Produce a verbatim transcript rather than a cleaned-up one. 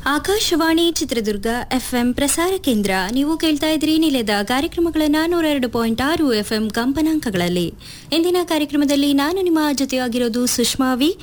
Akashvani Chitradurga FM ಪ್ರಸಾರ ಕೇಂದ್ರ. ನೀವು ಕೇಳ್ತಾ ಇದ್ರಿ ನಿಲಯದ ಕಾರ್ಯಕ್ರಮಗಳನ್ನು ನೂರ ಎರಡು ಪಾಯಿಂಟ್ ಆರು ಎಫ್ಎಂ ಕಂಪನಾಂಕಗಳಲ್ಲಿ. ಇಂದಿನ ಕಾರ್ಯಕ್ರಮದಲ್ಲಿ ನಾನು ನಿಮ್ಮ ಜೊತೆಯಾಗಿರೋದು ಸುಷ್ಮಾವಿ.